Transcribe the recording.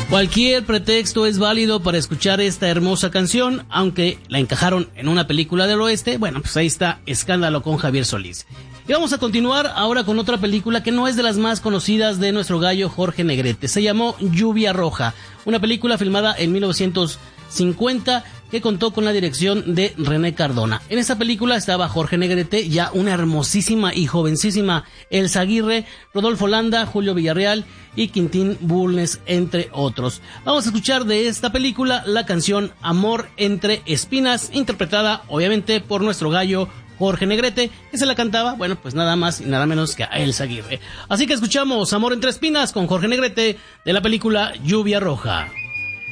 Cualquier pretexto es válido para escuchar esta hermosa canción, aunque la encajaron en una película del oeste. Bueno, pues ahí está Escándalo con Javier Solís. Y vamos a continuar ahora con otra película que no es de las más conocidas de nuestro gallo Jorge Negrete. Se llamó Lluvia Roja, una película filmada en 1950 que contó con la dirección de René Cardona. En esta película estaba Jorge Negrete, ya una hermosísima y jovencísima Elsa Aguirre, Rodolfo Landa, Julio Villarreal y Quintín Bulnes, entre otros. Vamos a escuchar de esta película la canción Amor entre Espinas, interpretada obviamente por nuestro gallo Jorge Negrete, que se la cantaba, bueno, pues nada más y nada menos que a Elsa Aguirre. Así que escuchamos Amor entre Espinas con Jorge Negrete de la película Lluvia Roja.